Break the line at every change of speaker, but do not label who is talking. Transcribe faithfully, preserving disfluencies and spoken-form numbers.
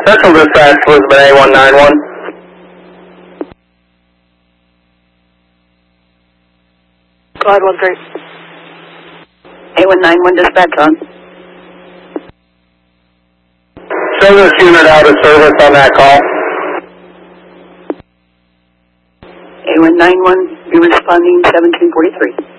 Central Dispatch, Elizabeth A one nine one.
Glide one three.
A one nine one dispatch on.
Show this unit out of service on that call.
A one nine one, you're responding seventeen forty-three.